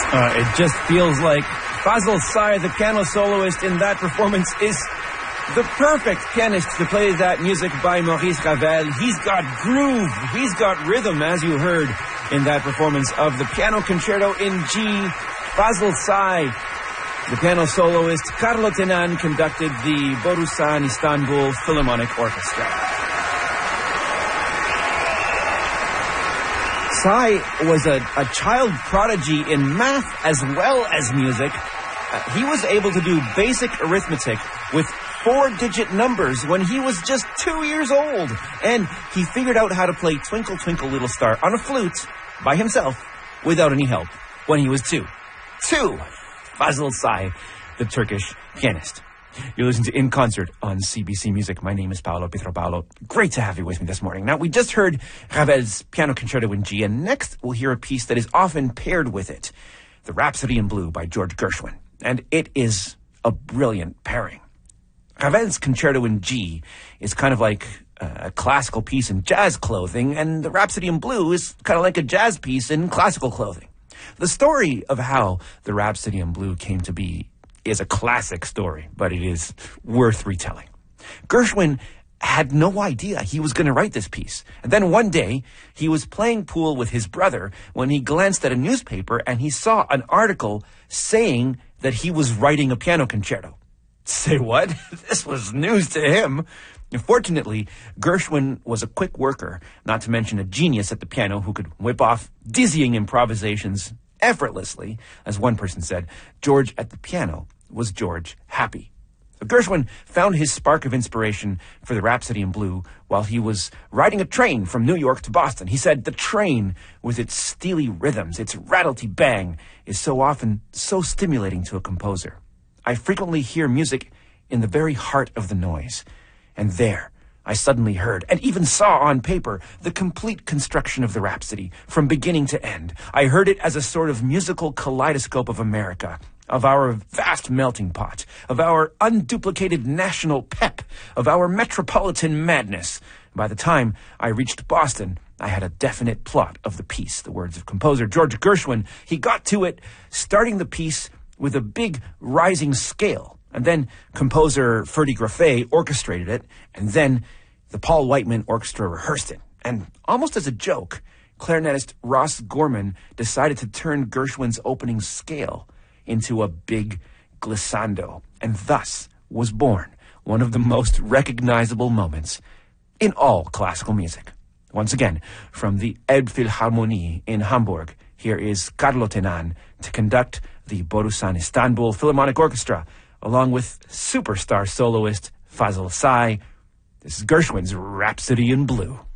It just feels like Fazl Say, the piano soloist in that performance, is the perfect pianist to play that music by Maurice Ravel. He's got groove, he's got rhythm, as you heard in that performance of the Piano Concerto in G. Fazl Say, the piano soloist. Carlo Tenan conducted the Borusan Istanbul Philharmonic Orchestra. Say was a child prodigy in math as well as music. He was able to do basic arithmetic with 4-digit numbers when he was just 2 years old. And he figured out how to play Twinkle Twinkle Little Star on a flute by himself without any help when he was 2. Fazl Say, the Turkish pianist. You're listening to In Concert on CBC Music. My name is Paolo Pietropaolo. Great to have you with me this morning. Now, we just heard Ravel's Piano Concerto in G, and next we'll hear a piece that is often paired with it, the Rhapsody in Blue by George Gershwin. And it is a brilliant pairing. Ravel's Concerto in G is kind of like a classical piece in jazz clothing, and the Rhapsody in Blue is kind of like a jazz piece in classical clothing. The story of how the Rhapsody in Blue came to be is a classic story, but it is worth retelling. Gershwin had no idea he was going to write this piece. And then one day, he was playing pool with his brother when he glanced at a newspaper and he saw an article saying that he was writing a piano concerto. Say what? This was news to him. Fortunately, Gershwin was a quick worker, not to mention a genius at the piano who could whip off dizzying improvisations effortlessly. As one person said, George at the piano was George happy. So Gershwin found his spark of inspiration for the Rhapsody in Blue while he was riding a train from New York to Boston. He said, the train, with its steely rhythms, its rattlety-bang, is so often so stimulating to a composer. I frequently hear music in the very heart of the noise. And there, I suddenly heard, and even saw on paper, the complete construction of the Rhapsody, from beginning to end. I heard it as a sort of musical kaleidoscope of America, of our vast melting pot, of our unduplicated national pep, of our metropolitan madness. By the time I reached Boston, I had a definite plot of the piece. The words of composer George Gershwin. He got to it, starting the piece with a big rising scale. And then composer Ferdy Greffé orchestrated it, and then the Paul Whiteman Orchestra rehearsed it. And almost as a joke, clarinetist Ross Gorman decided to turn Gershwin's opening scale into a big glissando. And thus was born one of the most recognizable moments in all classical music. Once again, from the Elbphilharmonie in Hamburg, here is Carlo Tenan to conduct the Borusan Istanbul Philharmonic Orchestra, along with superstar soloist Fazl Say. This is Gershwin's Rhapsody in Blue.